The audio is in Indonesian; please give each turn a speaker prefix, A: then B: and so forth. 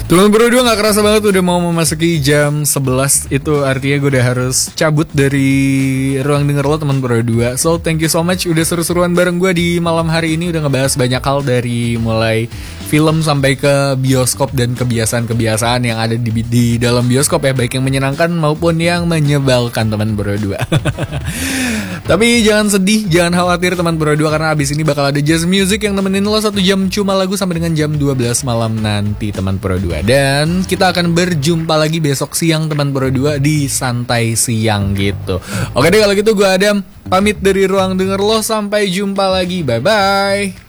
A: Teman berdua gak kerasa banget udah mau memasuki jam 11. Itu artinya gue udah harus cabut dari ruang denger lo teman berdua. So thank you so much udah seru-seruan bareng gue di malam hari ini. Udah ngebahas banyak hal dari mulai film sampai ke bioskop dan kebiasaan-kebiasaan yang ada di dalam bioskop ya. Baik yang menyenangkan maupun yang menyebalkan teman berdua. Tapi jangan sedih, jangan khawatir teman berdua, karena abis ini bakal ada jazz music yang nemenin lo 1 jam cuma lagu sampai dengan jam 12 malam nanti teman berdua. Dan kita akan berjumpa lagi besok siang teman berdua di Santai Siang gitu. Oke deh kalau gitu gue Adam pamit dari ruang denger lo, sampai jumpa lagi, bye bye.